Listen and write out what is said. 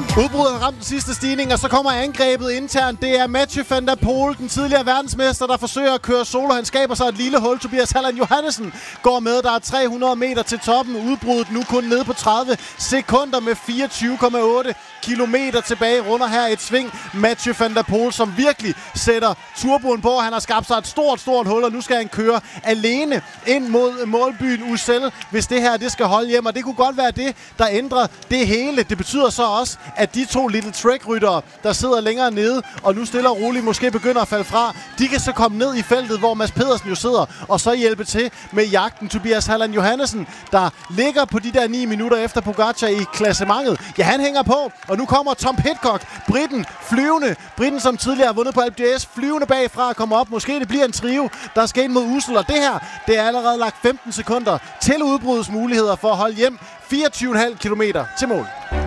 Udbruddet har ramt den sidste stigning, og så kommer angrebet internt. Det er Mathieu van der Poel, den tidligere verdensmester, der forsøger at køre solo. Han skaber sig et lille hul. Tobias Halland Johannessen går med. Der er 300 meter til toppen. Udbruddet nu kun nede på 30 sekunder med 24,8 kilometer tilbage. Runder her et sving. Mathieu van der Poel, som virkelig sætter turboen på. Han har skabt sig et stort hul, og nu skal han køre alene ind mod målbyen Ussel, hvis det her det skal holde hjem. Og det kunne godt være det, der ændrer det hele. Det betyder så også, at de to Little Trek-ryttere, der sidder længere nede, og nu stille og roligt måske begynder at falde fra, de kan så komme ned i feltet, hvor Mads Pedersen jo sidder, og så hjælpe til med jagten. Tobias Halland Johannessen, der ligger på de der 9 minutter efter Pogacar i klassementet. Ja, han hænger på, og nu kommer Tom Pidcock, briten, som tidligere har vundet på Alpe d'Huez, flyvende bagfra at komme op. Måske det bliver en trio, der skal ind mod Ussel, og det her, det er allerede lagt 15 sekunder til udbrudets muligheder for at holde hjem. 24,5 kilometer til mål.